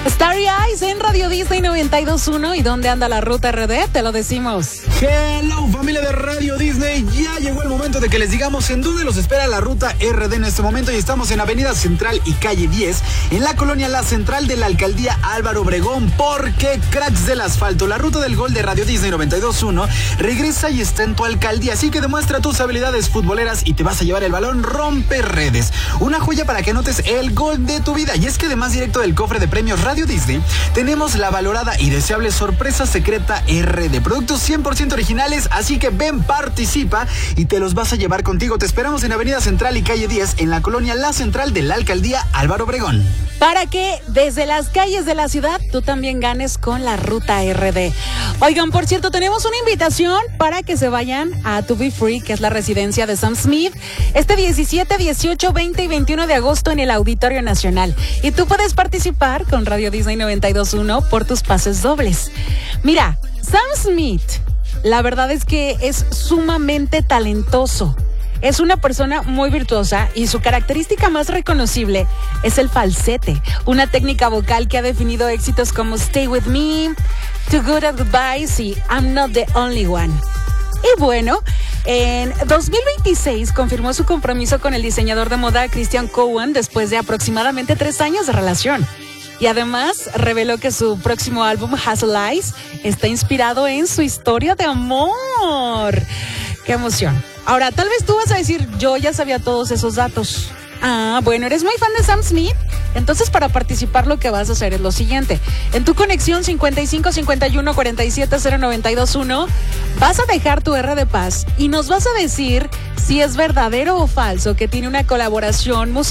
Starry Eyes en Radio Disney 92.1. ¿Y dónde anda la ruta RD? Te lo decimos. Hello, familia de Radio Disney. Ya llegó el momento de que les digamos en dónde los espera la ruta RD en este momento. Y estamos en Avenida Central y Calle 10, en la colonia La Central de la Alcaldía Álvaro Obregón. Porque, cracks del asfalto, la ruta del gol de Radio Disney 92.1 regresa y está en tu alcaldía. Así que demuestra tus habilidades futboleras y te vas a llevar el balón Rompe Redes. Una joya para que anotes el gol de tu vida. Y es que además, directo del cofre de premios Radio Disney, tenemos la valorada y deseable sorpresa secreta RD. Productos 100% originales, así que ven, participa y te los vas a llevar contigo. Te esperamos en Avenida Central y Calle 10, en la colonia La Central de la Alcaldía Álvaro Obregón. Para que desde las calles de la ciudad tú también ganes con la ruta RD. Oigan, por cierto, tenemos una invitación para que se vayan a To Be Free, que es la residencia de Sam Smith, este 17, 18, 20 y 21 de agosto en el Auditorio Nacional. Y tú puedes participar con Radio Disney 92.1 por tus pases dobles. Mira, Sam Smith, la verdad es que es sumamente talentoso. Es una persona muy virtuosa y su característica más reconocible es el falsete, una técnica vocal que ha definido éxitos como Stay With Me, Too Good at Goodbyes y I'm Not the Only One. Y bueno, en 2026 confirmó su compromiso con el diseñador de moda Christian Cowan después de aproximadamente 3 años de relación. Y además reveló que su próximo álbum, Hazel Eyes, está inspirado en su historia de amor. ¡Qué emoción! Ahora, tal vez tú vas a decir, yo ya sabía todos esos datos. Ah, bueno, ¿eres muy fan de Sam Smith? Entonces, para participar, lo que vas a hacer es lo siguiente. En tu conexión 55 51 47 0921 vas a dejar tu R de paz y nos vas a decir si es verdadero o falso que tiene una colaboración musical